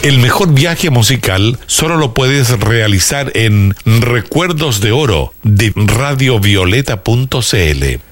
El mejor viaje musical solo lo puedes realizar en Recuerdos de Oro de radiovioleta.cl.